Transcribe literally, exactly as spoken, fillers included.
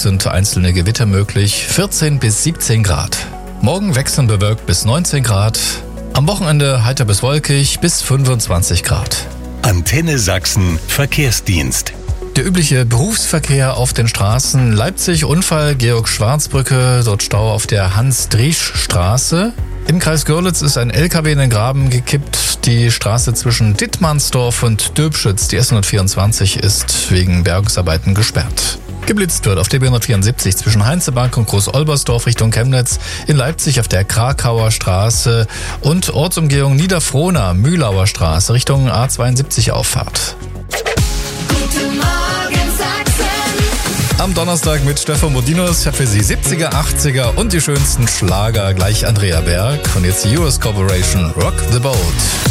sind einzelne Gewitter möglich, vierzehn bis siebzehn Grad. Morgen wechselnd bewölkt bis neunzehn Grad. Am Wochenende heiter bis wolkig bis fünfundzwanzig Grad. Antenne Sachsen Verkehrsdienst. Der übliche Berufsverkehr auf den Straßen: Leipzig Unfall, Georg-Schwarz-Brücke, dort Stau auf der Hans-Driesch-Straße. Im Kreis Görlitz ist ein L K W in den Graben gekippt. Die Straße zwischen Dittmannsdorf und Döbschütz, die S hundertvierundzwanzig, ist wegen Bergungsarbeiten gesperrt. Geblitzt wird auf der B hundertvierundsiebzig zwischen Heinzebank und Groß-Olbersdorf Richtung Chemnitz, in Leipzig auf der Krakauer Straße und Ortsumgehung Niederfrohna, Mühlauer Straße Richtung A zweiundsiebzig Auffahrt. Am Donnerstag mit Stefan Modinos. Ich habe für Sie siebziger, achtziger und die schönsten Schlager, gleich Andrea Berg. Und jetzt U S Corporation, Rock the Boat.